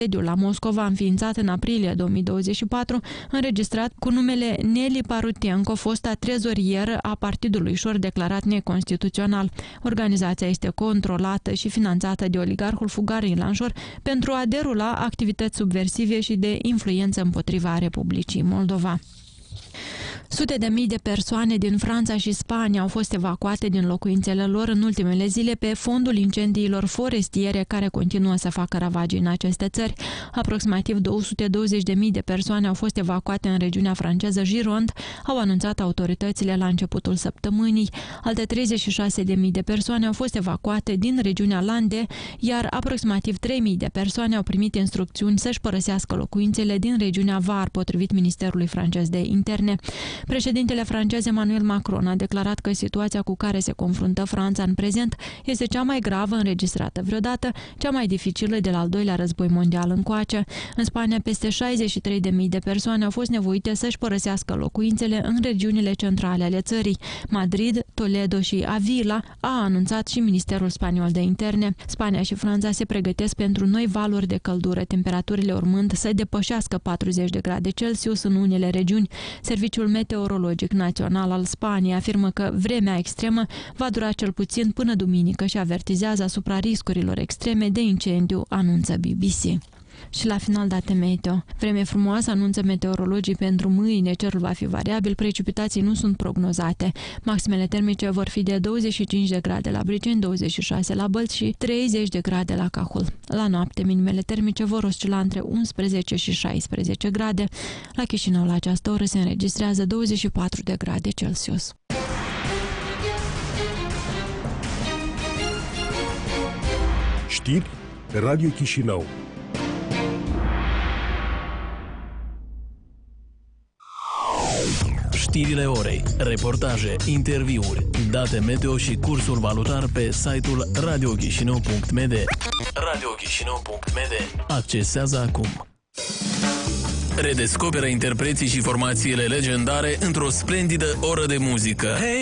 Sediul la Moscova, înființat în aprilie 2024, înregistrat cu numele Neli Parutenko, fosta trezorieră a partidului Șor declarat neconstituțional. Organizația este controlată și finanțată de oligarhul fugar Ilan Șor pentru a derula activități subversive și de influență împotriva Republicii Moldova. Sute de mii de persoane din Franța și Spania au fost evacuate din locuințele lor în ultimele zile pe fondul incendiilor forestiere care continuă să facă ravagii în aceste țări. Aproximativ 220.000 de persoane au fost evacuate în regiunea franceză Gironde, au anunțat autoritățile la începutul săptămânii. Alte 36.000 de persoane au fost evacuate din regiunea Lande, iar aproximativ 3.000 de persoane au primit instrucțiuni să-și părăsească locuințele din regiunea Var, potrivit Ministerului francez de Interne. Președintele francez Emmanuel Macron a declarat că situația cu care se confruntă Franța în prezent este cea mai gravă înregistrată vreodată, cea mai dificilă de la al doilea război mondial încoace. În Spania, peste 63.000 de persoane au fost nevoite să-și părăsească locuințele în regiunile centrale ale țării. Madrid, Toledo și Avila, a anunțat și Ministerul Spaniol de Interne. Spania și Franța se pregătesc pentru noi valuri de căldură, temperaturile urmând să depășească 40 de grade Celsius în unele regiuni. Serviciul Meteorologic Național al Spaniei afirmă că vremea extremă va dura cel puțin până duminică și avertizează asupra riscurilor extreme de incendiu, anunță BBC. Și la final date meteo. Vreme frumoasă anunță meteorologii pentru mâine, cerul va fi variabil, precipitații nu sunt prognozate. Maximele termice vor fi de 25 de grade la Brigeni, 26 la Bălți și 30 de grade la Cahul. La noapte, minimele termice vor oscila între 11 și 16 grade. La Chișinău, la această oră, se înregistrează 24 de grade Celsius. Știri pe Radio Chișinău. Știrile orei, reportaje, interviuri, date meteo și cursuri valutar pe site-ul radiochișinău.md. radiochișinău.md. Accesează acum. Redescoperă interpreții și formațiile legendare într-o splendidă oră de muzică.